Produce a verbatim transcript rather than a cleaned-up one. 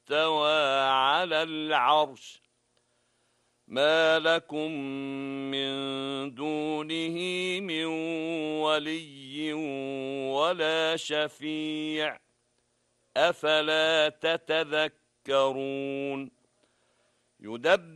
استوى على العرش ما لكم من دونه من ولي ولا شفيع أفلا تتذكرون يدبر